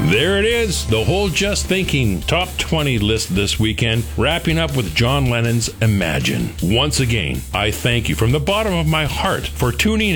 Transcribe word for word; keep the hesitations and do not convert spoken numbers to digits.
There it is, the whole Just Thinking Top twenty list this weekend, wrapping up with John Lennon's Imagine. Once again, I thank you from the bottom of my heart for tuning